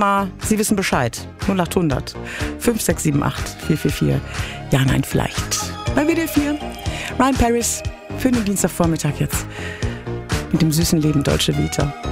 Nummer, Sie wissen Bescheid. 0800 5678 444. Ja, nein, vielleicht. Bei WDR 4. Ryan Paris für den Dienstagvormittag jetzt. Mit dem süßen Leben Dolce Vita.